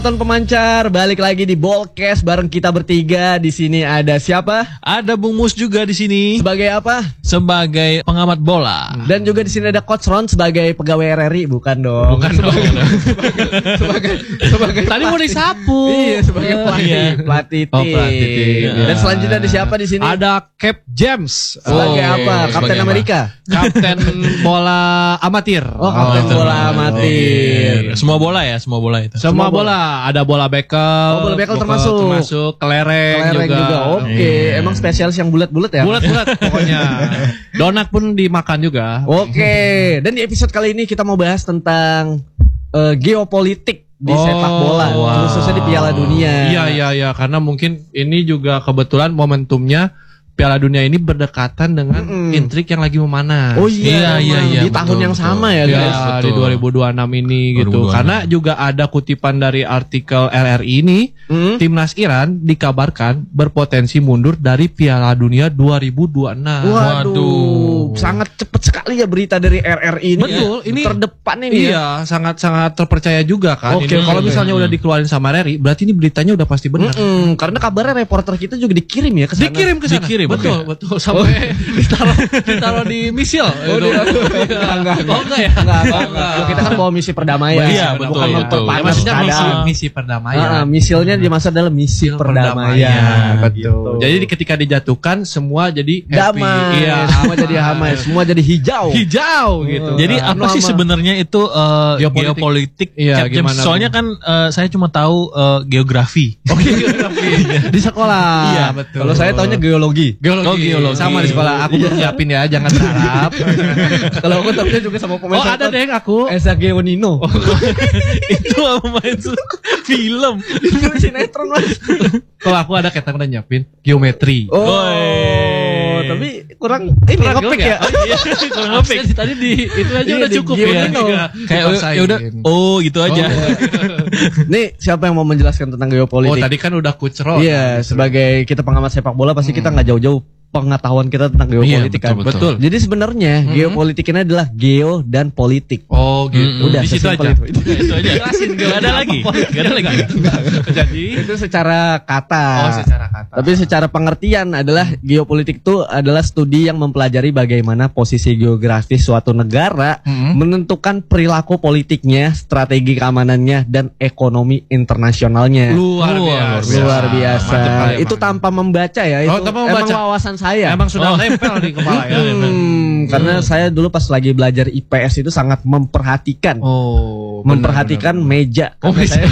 Tonton pemancar, balik lagi di Bolkes bareng kita bertiga. Di sini ada siapa? Ada Bung Mus juga di sini. Sebagai apa? Sebagai pengamat bola. Dan juga di sini ada Coach Ron sebagai pegawai RRI, bukan dong? Bukan sebagai tadi mau disapu. Iya, sebagai pelatih tim. Pelatih tim. Dan selanjutnya ada siapa di sini? Ada Cap James. Sebagai apa? Kapten sebagai Amerika. Kapten bola amatir. Oh, kapten bola amatir. Semua bola ya, semua bola itu. Semua bola. Ada bola bekel. Oh, bola bekel termasuk. Kelereng juga. Oke, emang spesialis yang bulat-bulat ya? Bulat-bulat pokoknya. Donat pun dimakan juga. Oke, dan di episode kali ini kita mau bahas tentang geopolitik di sepak bola, khususnya di Piala Dunia. Iya, karena mungkin ini juga kebetulan momentumnya Piala Dunia ini berdekatan dengan intrik yang lagi memanas. Oh iya, di betul, tahun yang betul. sama ya guys. Ya, di 2026 ini gitu. 2026. Karena juga ada kutipan dari artikel RRI ini, Timnas Iran dikabarkan berpotensi mundur dari Piala Dunia 2026. Waduh, sangat cepat sekali ya berita dari RRI ini. Betul, ya. ini terdepan ini ya. Iya, sangat-sangat terpercaya juga kan. Oke, Ini kalau misalnya udah dikeluarin sama RRI, berarti ini beritanya udah pasti benar. Karena kabarnya reporter kita juga dikirim ya ke sana. Dikirim ke sana. Betul. Sampai ditaruh di misil. Enggak ya. Kita kan bawa misi perdamaian. Iya, betul, Bukan betul. memperpanas Maksudnya keadaan. misi perdamaian. Misilnya dimaksud adalah misi perdamaian. Betul. Jadi ketika dijatuhkan semua jadi happy. Damai. Iya, Semua jadi damai, semua jadi hijau. hijau gitu. Jadi apa sih sebenarnya itu geopolitik? Iya, Cap James? gimana, Soalnya kan saya cuma tahu geografi. Di sekolah. Iya, betul. Kalau saya taunya geologi. Geologi. Sama di sekolah. Aku belum siapin ya, jangan berharap. Kalau aku tahunya juga sama pemain. Oh, ada deh aku. Esa Geonino. Itu pemain film. Itu sinetron Mas. Kalau aku ada kita udah nyiapin geometri. Oh, tapi kurang ini ngepik ya. Kurang ngepik. Tadi itu aja Iya, udah di cukup Geonino. ya. Kayak ya udah gitu aja. Nih, siapa yang mau menjelaskan tentang Oh, geopolitik? tadi kan udah Coach Ron. Iya, sebagai kita pengamat sepak bola pasti kita nggak jauh-jauh pengetahuan kita tentang geopolitik Iya, kan. betul. Jadi sebenarnya geopolitik ini adalah geo dan politik. Oh, gitu. Udah, Di situ sesimpel aja. Itu aja. Gak ada lagi. Jadi Itu secara kata. secara kata. Tapi secara pengertian adalah geopolitik itu adalah studi yang mempelajari bagaimana posisi geografis suatu negara menentukan perilaku politiknya, strategi keamanannya, dan ekonomi internasionalnya. luar Luar biasa. Mantap kali emang. Itu tanpa membaca ya. Itu tanpa membaca. emang wawasan saya. Emang sudah nempel di kepala ya. Karena saya dulu pas lagi belajar IPS itu sangat memperhatikan. Oh, Memperhatikan meja. Karena saya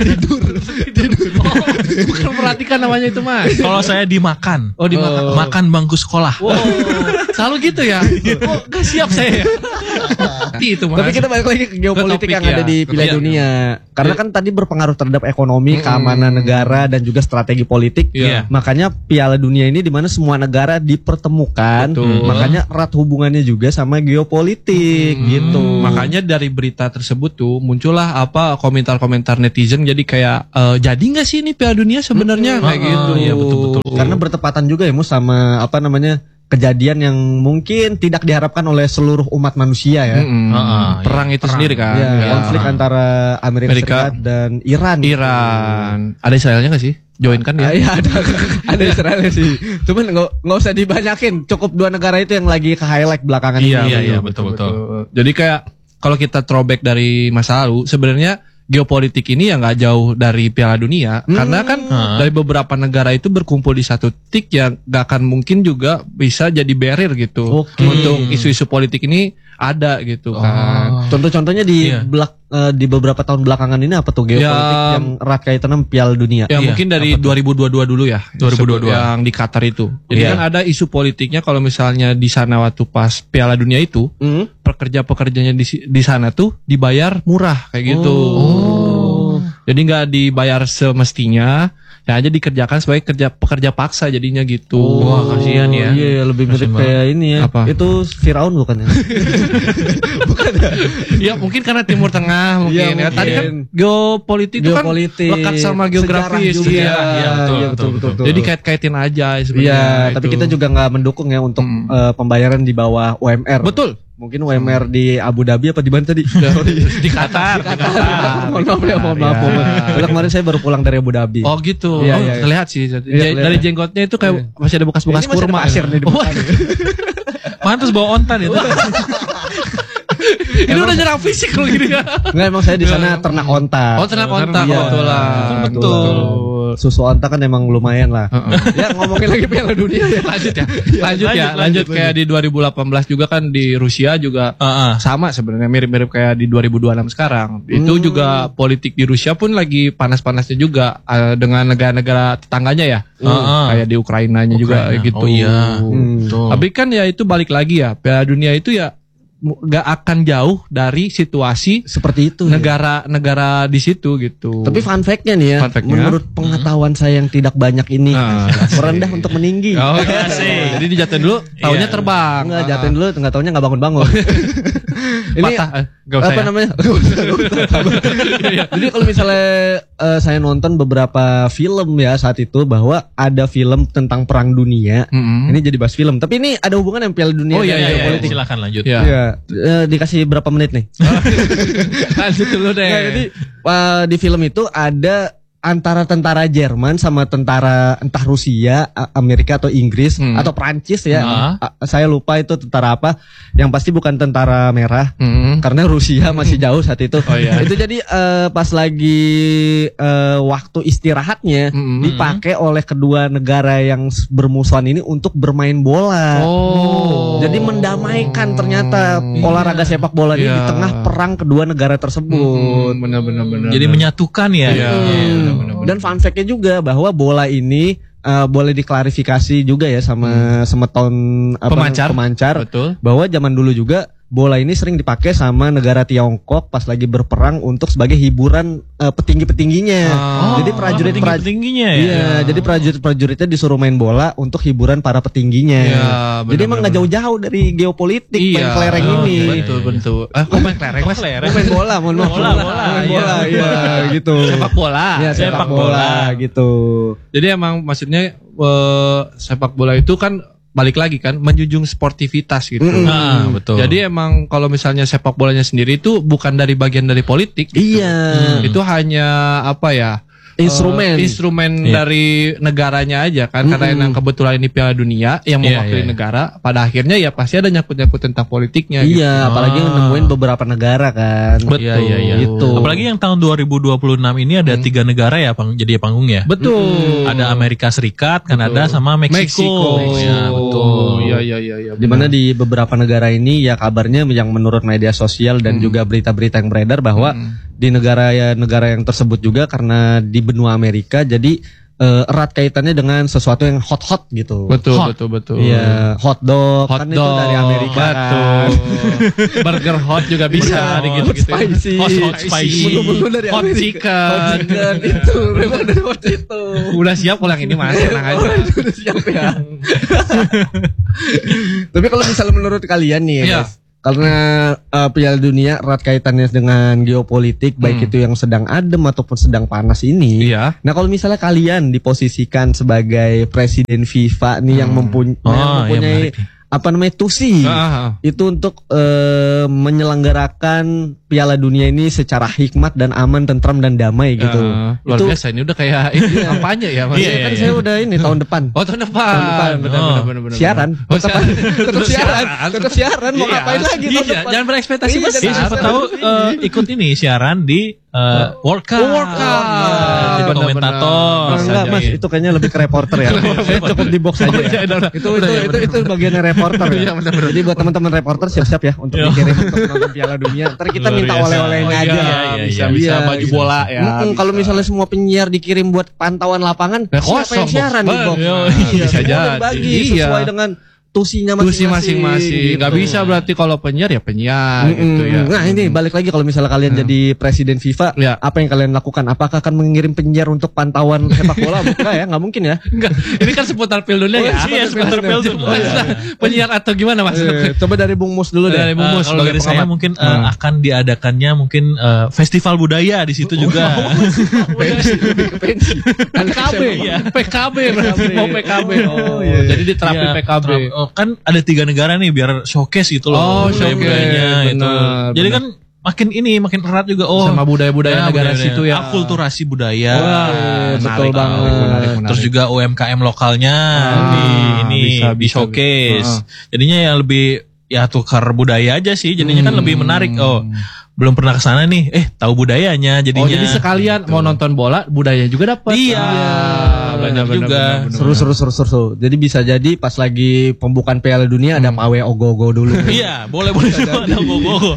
bukan memperhatikan namanya itu, Mas. Kalau saya dimakan. Oh, dimakan. Makan bangku sekolah. Selalu gitu ya. Oh, gak siap saya. Itu, Mas. Tapi kita balik lagi ke geopolitik Ke topik yang ya. ada di Piala Iya. Dunia. Karena kan tadi berpengaruh terhadap ekonomi, keamanan negara, dan juga strategi politik. Iya. Makanya Piala Dunia ini di mana semua negara dipertemukan. Betul. Makanya erat hubungannya juga sama geopolitik gitu. Makanya dari berita tersebut tuh muncullah komentar-komentar netizen jadi kayak jadi nggak sih ini Piala Dunia sebenarnya kayak gitu. Iya, betul. Karena bertepatan juga ya Mus sama kejadian yang mungkin tidak diharapkan oleh seluruh umat manusia ya. Perang itu sendiri kan. Ya, Ya. konflik antara Amerika Serikat dan Iran. Ada Israelnya nggak sih? Join kan ya? Iya ada Israel sih. Cuman nggak usah dibanyakin. Cukup dua negara itu yang lagi ke highlight belakangan ini. Iya, betul. Jadi kayak kalau kita throwback dari masa lalu sebenarnya geopolitik ini ya nggak jauh dari Piala Dunia karena kan dari beberapa negara itu berkumpul di satu titik yang nggak akan mungkin juga bisa jadi barrier gitu untuk isu-isu politik ini ada gitu kan. Contoh-contohnya di beberapa tahun belakangan ini apa tuh geopolitik yang erat kaitan dengan Piala Dunia? Ya mungkin dari 2022 dulu ya. 2022 yang di Qatar itu. Jadi kan ada isu politiknya kalau misalnya di sana waktu pas Piala Dunia itu pekerja-pekerjanya di sana tuh dibayar murah kayak gitu. Jadi nggak dibayar semestinya, ya aja dikerjakan sebagai pekerja paksa jadinya gitu. Wah, kasihan ya. Iya, lebih mirip kayak ini ya. Apa? Itu Firaun bukan ya? Ya mungkin karena Timur Tengah mungkin Iya, ya. Tadi kan mungkin. geopolitik itu kan Geopolitik, lekat sama geografis sejarah juga. iya. Iya, betul. Jadi kait-kaitin aja sebenarnya. Iya, tapi kita juga nggak mendukung ya untuk pembayaran di bawah UMR. betul. Mungkin WMR di Abu Dhabi apa di mana tadi? Di Qatar. Mohon maaf. Karena kemarin saya baru pulang dari Abu Dhabi. Oh gitu. Iya. Terlihat sih. Dari jenggotnya itu kayak masih ada bekas-bekas kurma. Pasir nih di depan. Pantas bawa ontan itu. Ini udah nyerang fisik kalau gini ya. Enggak, emang saya di sana ternak onta. Oh, ternak onta, Iya, betul. Susu onta kan emang lumayan lah. Ya ngomongin lagi Piala Dunia ya. Lanjut kayak di 2018 juga kan di Rusia juga sama sebenarnya mirip-mirip kayak di 2026 sekarang. Itu juga politik di Rusia pun lagi panas-panasnya juga dengan negara-negara tetangganya ya. Kayak di Ukrainanya juga gitu. Oh iya. Tapi kan ya itu balik lagi ya. Piala Dunia itu ya gak akan jauh dari situasi seperti itu negara-negara di situ gitu. Tapi fun fact-nya nih ya, menurut pengetahuan saya yang tidak banyak ini, merendah untuk meninggi. Oh, jadi dijatuhin dulu, taunya terbang. Enggak, jatuhin dulu, enggak taunya enggak bangun-bangun. Ini apa namanya? Jadi kalau misalnya saya nonton beberapa film ya saat itu, bahwa ada film tentang perang dunia. Ini jadi bahas film, tapi ini ada hubungan dengan Piala Dunia. Oh iya, silakan lanjut. Ya. Dikasih berapa menit nih? Lanjut dulu deh. Nah, jadi di film itu ada antara tentara Jerman sama tentara entah Rusia, Amerika atau Inggris atau Prancis ya. Saya lupa itu tentara apa. Yang pasti bukan tentara merah karena Rusia masih jauh saat itu. Itu jadi pas lagi waktu istirahatnya dipakai oleh kedua negara yang bermusuhan ini untuk bermain bola. Jadi mendamaikan ternyata olahraga sepak bola ini di tengah perang kedua negara tersebut. Benar. Jadi menyatukan ya. Dan fun fact-nya juga bahwa bola ini boleh diklarifikasi juga ya sama semeton pemancar betul. Bahwa zaman dulu juga bola ini sering dipakai sama negara Tiongkok pas lagi berperang untuk sebagai hiburan petinggi-petingginya. Jadi petingginya ya. Iya, jadi prajurit-prajuritnya disuruh main bola untuk hiburan para petingginya. Jadi emang nggak jauh-jauh dari geopolitik main kelereng ini. Betul. Kok main kelereng Mas? Main bola, mohon maaf. Bola, iya gitu. Sepak bola. Ya, sepak bola gitu. Jadi emang maksudnya sepak bola itu kan balik lagi kan menjunjung sportivitas gitu. Betul. Jadi emang kalau misalnya sepak bolanya sendiri itu bukan dari bagian dari politik. Gitu. Iya. Itu hanya apa ya? Instrumen dari negaranya aja kan, karena yang kebetulan ini Piala Dunia yang mewakili negara, pada akhirnya ya pasti ada nyangkut-nyangkut tentang politiknya. Iya, apalagi nemuin beberapa negara kan. Betul. Gitu. Apalagi yang tahun 2026 ini ada 3 negara ya jadi panggung ya. Betul. Ada Amerika Serikat, Kanada, sama Meksiko. Ya, betul. Iya. Dimana di beberapa negara ini ya kabarnya yang menurut media sosial dan juga berita-berita yang beredar bahwa di negara yang tersebut juga karena di benua Amerika jadi erat kaitannya dengan sesuatu yang hot gitu. Betul. Iya, hot dog kan itu dari Amerika. Betul. Burger hot juga bisa gitu. Spicy. Hot spicy. Dari Hot Amerika. chicken. Itu memang dari hot itu. Udah siap pulang ini Mas, tenang aja. Udah siap ya. Tapi kalau misalnya menurut kalian nih ya, guys, karena Piala Dunia erat kaitannya dengan geopolitik, baik itu yang sedang adem ataupun sedang panas ini. Iya. Nah kalau misalnya kalian diposisikan sebagai presiden FIFA nih yang mempunyai apa namanya tusi itu untuk menyelenggarakan Piala Dunia ini secara hikmat dan aman, tentram dan damai gitu. Luar biasa, ini udah kayak kampanye ya Mas. Kan saya udah ini tahun depan. Tahun depan. Benar. Siaran. Tetap siaran. Mau ngapain lagi tahun depan? Jangan berekspektasi besar. Siapa tahu ikut ini siaran di World Cup. Jadi komentator. Enggak Mas, itu kayaknya lebih ke reporter ya. Saya cukup di box aja. Itu bagiannya reporter ya. Jadi buat teman-teman reporter siap-siap ya untuk dikirim untuk nonton Piala Dunia. Ntar kita minta oleh-olehnya aja. Bisa baju bola ya. Kalau misalnya semua penyiar dikirim buat pantauan lapangan, siapa yang siaran di box? Bisa jadi. Bagi sesuai dengan tusinya masing-masing. Gak bisa berarti kalau penyiar ya penyiar gitu ya. Nah ini balik lagi kalau misalnya kalian jadi presiden FIFA, apa yang kalian lakukan? Apakah akan mengirim penyiar untuk pantauan sepak bola? Bukan ya, nggak mungkin ya. Enggak. Ini kan seputar Piala Dunia ya. Iya, seputar Piala Dunia. Penyiar atau gimana Mas? Coba dari Bung Mus dulu deh. Dari Bung Mus. Kalau dari saya mungkin akan diadakannya mungkin festival budaya di situ juga. PKB berarti mau PKB. Jadi diterapin PKB. kan ada 3 negara nih biar showcase gitu loh budaya-budayanya itu. Jadi kan makin erat juga sama budaya-budaya negara situ ya. Akulturasi budaya. Betul banget. Menarik. Terus juga UMKM lokalnya di showcase. Jadinya yang lebih ya tukar budaya aja sih. Jadinya kan lebih menarik. Belum pernah kesana nih, tahu budayanya jadinya. Jadi sekalian mau nonton bola, budaya juga dapat. Iya, benar juga. Seru. Jadi bisa jadi pas lagi pembukaan Piala Dunia ada pawe ogo-ogo dulu. Iya, boleh juga ada ogo-ogo.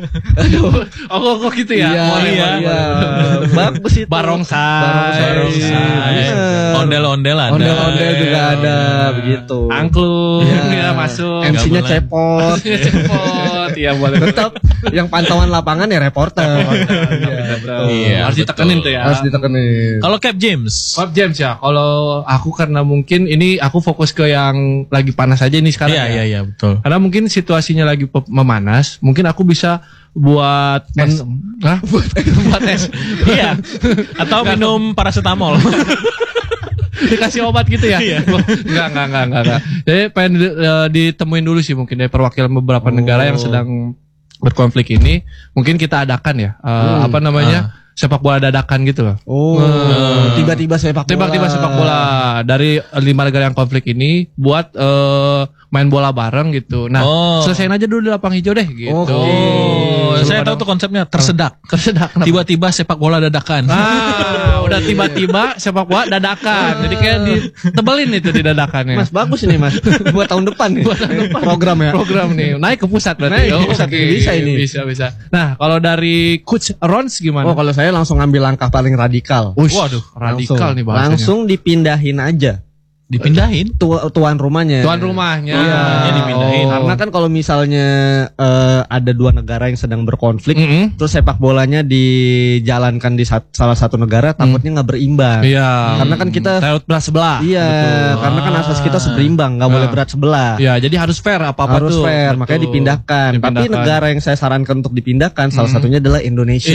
Ogo-ogo gitu ya. Iya. Bagus itu. Barongsai. Ondel-ondel ada. Ondel-ondel juga ada begitu. Angklung masuk. MC-nya cepot. Iya boleh. Tetap yang pantauan lapangan ya reporter. Iya, harus ditekenin tuh ya. Harus ditekenin. Kalau Cap James ya. Kalau aku karena mungkin ini aku fokus ke yang lagi panas aja nih sekarang. Iya, betul. Karena mungkin situasinya lagi memanas, mungkin aku bisa buat es. buat es. Iya. Atau minum paracetamol. Dikasih obat gitu ya? Iya. Enggak. Jadi pengen ditemuin dulu sih mungkin dari perwakilan beberapa negara yang sedang berkonflik ini. Mungkin kita adakan ya, sepak bola dadakan gitu loh. Tiba-tiba sepak bola dari 5 negara yang konflik ini buat main bola bareng gitu. Nah, selesaiin aja dulu di lapang hijau deh gitu. Saya tahu tuh konsepnya tersedak. Tiba-tiba sepak bola dadakan. Udah tiba-tiba sepak bola dadakan. Jadi kayak ditebelin itu di dadakannya. Mas bagus ini Mas. Buat tahun depan nih. Program nih. Naik ke pusat berarti. Bisa ini. Bisa. Nah, kalau dari Coach Rons gimana? Kalau saya langsung ambil langkah paling radikal. Waduh, radikal nih bahasanya. Langsung dipindahin aja. Dipindahin tuan rumahnya. Iya, dipindahin. Karena kan kalau misalnya ada 2 negara yang sedang berkonflik, terus sepak bolanya dijalankan di salah satu negara, takutnya nggak berimbang. Iya. Karena kan kita berat sebelah. Iya. Betul. Karena kan asas kita seberimbang, nggak boleh berat sebelah. Iya. Jadi harus fair apa-apa harus fair. Betul. Makanya dipindahkan. Tapi negara yang saya sarankan untuk dipindahkan, salah satunya adalah Indonesia.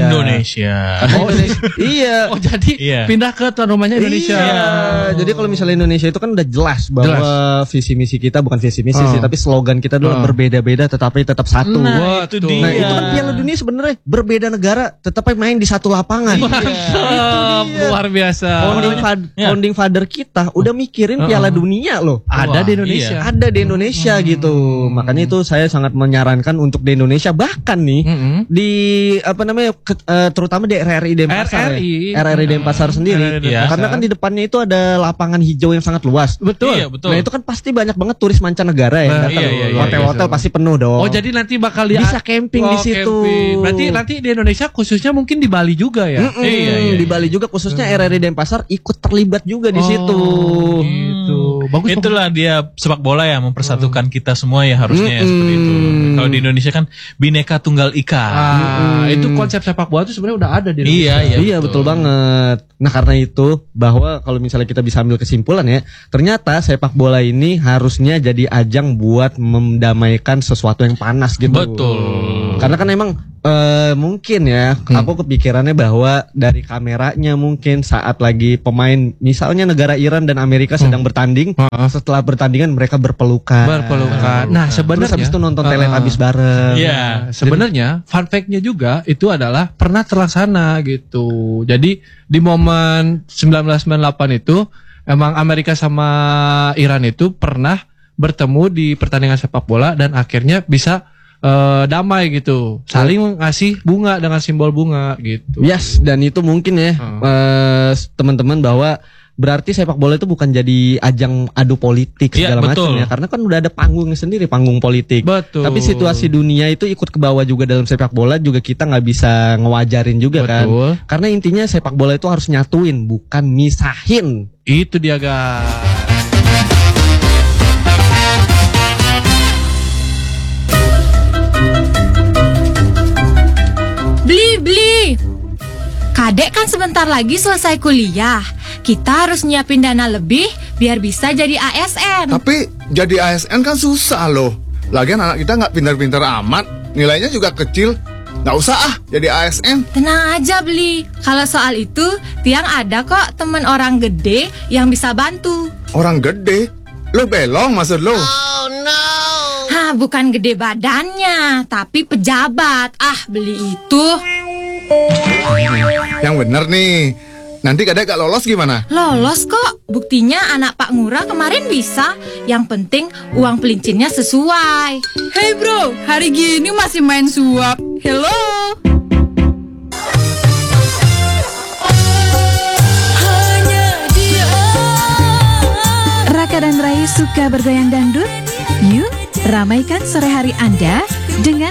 Iya. Jadi pindah ke tuan rumahnya Indonesia. Iya. Jadi kalau misalnya Indonesia itu kan udah jelas bahwa visi misi kita bukan visi misi sih, tapi slogan kita adalah berbeda-beda tetapi tetap satu. Nah, itu dia. Nah, itu kan Piala Dunia sebenarnya berbeda negara tetapi main di satu lapangan. Luar biasa. Founding father kita udah mikirin Piala Dunia loh. Ada di Indonesia. Ada di Indonesia gitu. Makanya itu saya sangat menyarankan untuk di Indonesia, bahkan nih di terutama di RRI Denpasar. RRI Denpasar sendiri. Karena kan di depannya itu ada lapangan hijau yang sangat luas. Betul. Iya, betul. Nah, itu kan pasti banyak banget turis mancanegara yang datang. Hotel-hotel pasti penuh dong. Oh, jadi nanti bakal bisa camping di situ. Berarti nanti di Indonesia khususnya mungkin di Bali juga ya. Iya. Di Bali juga khususnya RRI Denpasar ikut terlibat juga di situ. Gitu. Bagus. Itulah dia sepak bola ya, mempersatukan kita semua ya harusnya ya, seperti itu. Kalau di Indonesia kan Bhinneka Tunggal Ika. Itu konsep sepak bola itu sebenarnya udah ada di Indonesia. Iya, betul banget. Nah, karena itu bahwa kalau misalnya kita bisa ambil kesimpulan ya, ternyata sepak bola ini harusnya jadi ajang buat mendamaikan sesuatu yang panas gitu. Betul. Karena kan emang mungkin ya, aku kepikirannya bahwa dari kameranya mungkin saat lagi pemain misalnya negara Iran dan Amerika sedang bertanding, setelah pertandingan mereka berpelukan. Nah, sebenarnya terus habis itu nonton Teletubbies bareng. Iya. Sebenarnya fun fact-nya juga itu adalah pernah terlaksana gitu. Jadi di momen 1998 itu emang Amerika sama Iran itu pernah bertemu di pertandingan sepak bola dan akhirnya bisa damai gitu, saling ngasih bunga dengan simbol bunga gitu. Yes, dan itu mungkin ya teman-teman bahwa berarti sepak bola itu bukan jadi ajang adu politik segala macam ya, karena kan udah ada panggungnya sendiri, panggung politik. Betul. Tapi situasi dunia itu ikut ke bawah juga dalam sepak bola, juga kita nggak bisa ngewajarin juga. Betul. Kan. Karena intinya sepak bola itu harus nyatuin, bukan misahin. Itu dia guys. Beli. Kadek kan sebentar lagi selesai kuliah. Kita harus nyiapin dana lebih biar bisa jadi ASN. Tapi jadi ASN kan susah loh. Lagian anak kita nggak pintar-pintar amat, nilainya juga kecil. Nggak usah jadi ASN. Tenang aja Beli. Kalau soal itu, Tiang ada kok teman orang gede yang bisa bantu. Orang gede? Lo belong maksud lo? Oh Hah, bukan gede badannya, tapi pejabat. Ah, beli itu. Yang bener nih. Nanti kadek gak lolos gimana? Lolos kok. Buktinya anak Pak Ngurah kemarin bisa. Yang penting uang pelincinnya sesuai. Hey bro, hari gini masih main suap. Hello. Raka dan Rai suka bergoyang dangdut? Yuk, ramaikan sore hari Anda dengan